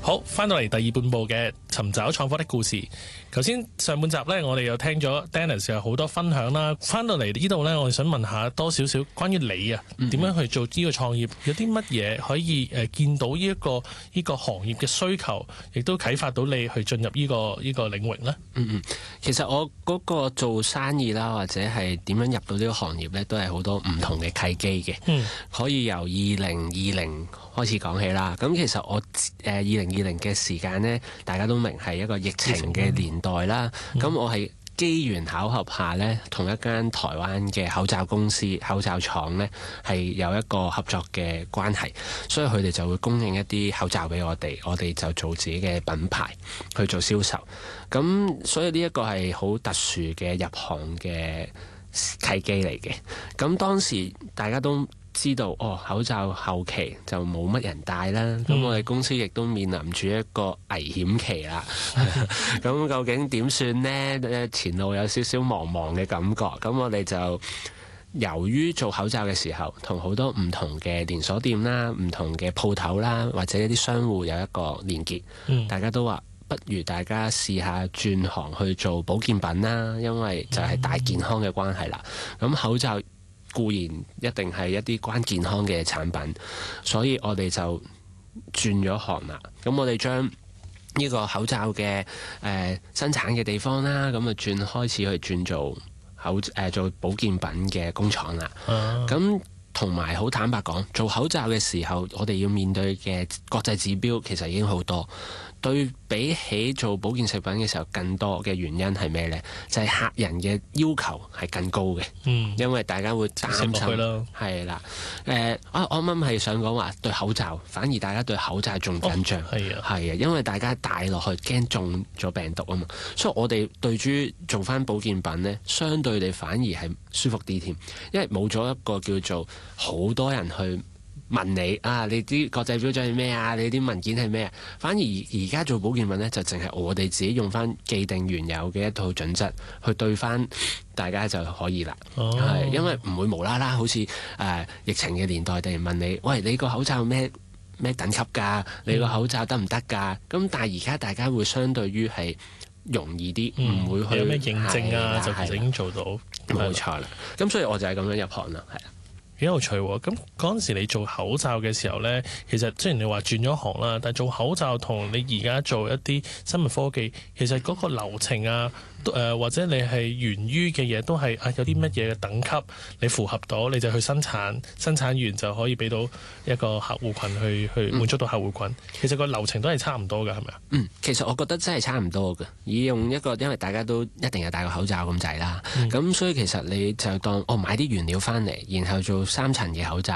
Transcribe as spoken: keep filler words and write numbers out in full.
好，翻到嚟第二半部嘅尋找創科的故事。頭先上半集呢，我哋又聽咗 Dennis 有好多分享啦。翻到嚟呢度呢，我哋想問下多少少關於你啊，點樣去做呢個創業？有啲乜嘢可以誒見到呢一個呢個行業嘅需求，亦都啟發到你去進入呢個呢個領域呢？ 嗯嗯，其實我嗰個做生意啦，或者係點樣入到呢個行業呢，都係好多唔同嘅契機嘅。嗯，可以由二零二零開始講起啦。咁其實我誒二零二零嘅時間呢，大家都明係一個疫情嘅年代啦。咁、嗯、我係機緣巧合下呢，同一間台灣嘅口罩公司、口罩廠呢，係有一個合作嘅關係，所以佢哋就會供應一啲口罩俾我哋，我哋就做自己嘅品牌去做銷售。咁所以呢一個係好特殊嘅入行嘅契機嚟嘅。咁當時大家都知道哦，口罩後期就冇乜人戴啦，咁、嗯、我哋公司亦都面臨住一個危險期啦。咁究竟點算呢？前路有少少茫茫嘅感覺。咁我哋就由於做口罩嘅時候，同好多唔同嘅連鎖店啦、唔同嘅鋪頭啦，或者一啲商戶有一個連結。嗯、大家都話不如大家試下轉行去做保健品啦，因為就係大健康嘅關係啦。咁、嗯、口罩固然一定係一啲關健康嘅產品，所以我哋就轉咗行啦。咁我哋將呢個口罩嘅誒、呃、生產嘅地方啦，咁啊轉開始去轉做口誒、呃、做保健品嘅工廠啦。咁同埋好坦白講，做口罩嘅時候，我哋要面對嘅國際指標其實已經好多。對比起做保健食品嘅時候，更多嘅原因係咩呢？就係、是、客人嘅要求係更高嘅，嗯、因為大家會擔心係啦。誒，我我啱啱係想講話對口罩，反而大家對口罩仲緊張，係啊、哦，係啊，因為大家戴落去驚中咗病毒啊嘛，所以我哋對於做翻保健品呢，相對地反而係舒服啲添，因為冇咗一個叫做好多人去問你啊，你啲國際標準係咩啊？你啲文件係咩啊？反而而家做保健品呢，就淨係我哋自己用翻既定原有嘅一套準則去對翻大家就可以啦。係、哦、因為唔會無啦啦好似誒、呃、疫情嘅年代，突然問你，喂，你個口罩咩咩等級㗎？你個口罩得唔得㗎？咁、嗯、但係而家大家會相對於係容易啲，唔、嗯、會去有咩認證啊？就其實已經做到， 冇錯啦。咁所以我就係咁樣入行啦，係啊。 幾有趣喎！咁嗰陣時你做口罩嘅時候呢，其實雖然你話轉咗行啦，但係做口罩同你而家做一啲生物科技，其實嗰個流程啊，誒、呃、或者你係源於嘅嘢都係啊有啲乜嘢嘅等級，你符合到你就去生產，生產完就可以俾到一個客戶群去去滿足到客戶群。嗯、其實個流程都係差唔多㗎，係咪啊？ 嗯，其實我覺得真係差唔多嘅。以用一個因為大家都一定係戴個口罩咁滯啦，咁、嗯、所以其實你就當我、哦、買啲原料翻嚟，然後做三層嘅口罩，